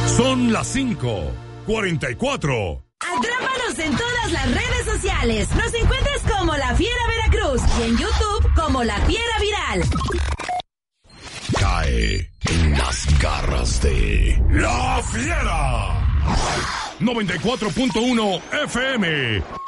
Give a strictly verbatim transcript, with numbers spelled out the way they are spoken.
Son las cinco cuarenta y cuatro. Atrápanos en todas las redes sociales. Nos encuentras como La Fiera Veracruz y en YouTube como La Fiera Viral. Cae en las garras de La Fiera. noventa y cuatro punto uno F M.